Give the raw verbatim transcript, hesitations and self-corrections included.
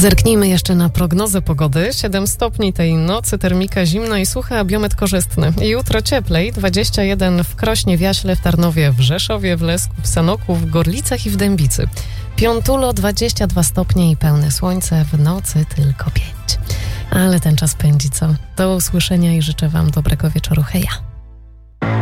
Zerknijmy jeszcze na prognozę pogody. siedem stopni tej nocy, termika zimna i sucha, a biometr korzystny. Jutro cieplej, dwadzieścia jeden w Krośnie, w Jaśle, w Tarnowie, w Rzeszowie, w Lesku, w Sanoku, w Gorlicach i w Dębicy. Piątulo dwadzieścia dwa stopnie i pełne słońce, w nocy tylko pięć. Ale ten czas pędzi, co? Do usłyszenia i życzę wam dobrego wieczoru. Heja!